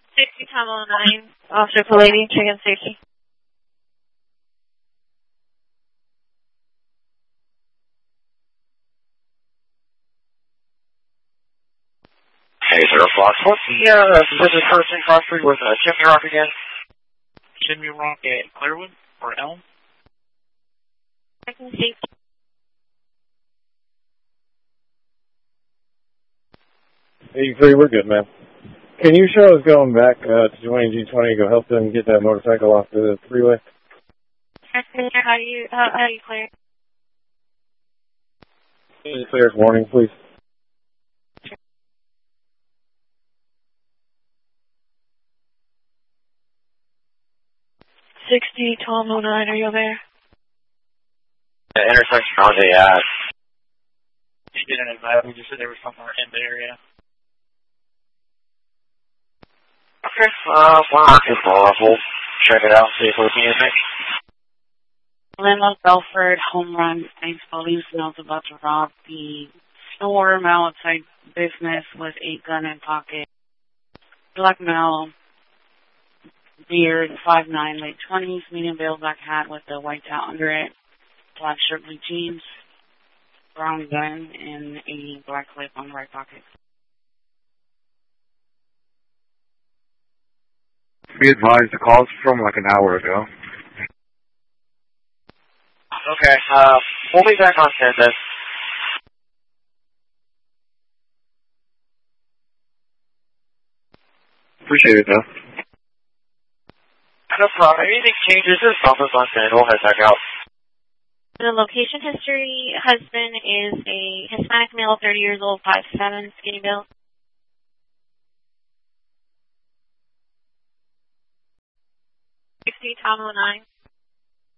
60 Tom 09, Officer Pallady, check-in safety. Hey, Zero Fox, what's the business person cross street with Chimney Rock again? Chimney Rock at Clearwood or Elm? Check-in safety. 83, we're good, man. Can you show us going back to Dwayne G20 go help them get that motorcycle off the freeway? How do you clear? Clear as warning, please. Tom 09, are you there? The intersection on the She didn't invite me, just said they were somewhere in the area. Okay, we'll check it out and see if we see anything. Linda Belford, home run. Thanks, police knows about to rob the store. Male outside business with 8-gun in pocket. Black male, beard, 5'9", late 20s, medium veil, black hat with the white towel under it, black shirt, blue jeans, brown gun, and a black clip on the right pocket. Be advised, the call's from like an hour ago. Okay, we'll be back on 10 then. Appreciate it, though. No problem. Anything changes, just bump us on 10. We'll head back out. The location history husband is a Hispanic male, 30 years old, 5'7", skinny build. 60 Tom 09.